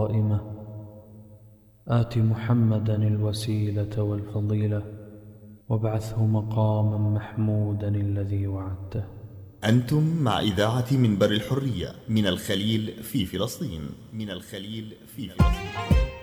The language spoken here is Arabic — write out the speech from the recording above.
قائمة آت محمدا الوسيلة والفضيلة وابعثه مقاما محمودا الذي وعدته. أنتم مع إذاعة منبر الحرية من الخليل في فلسطين.